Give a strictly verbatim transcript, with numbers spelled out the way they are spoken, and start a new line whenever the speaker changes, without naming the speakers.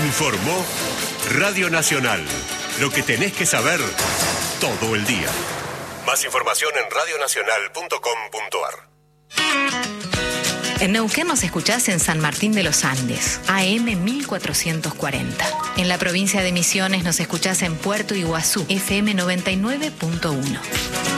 Informó Radio Nacional. Lo que tenés que saber todo el día. Más información en radio nacional punto com punto a r.
En Neuquén nos escuchás en San Martín de los Andes, A M mil cuatrocientos cuarenta. En la provincia de Misiones nos escuchás en Puerto Iguazú, F M noventa y nueve punto uno.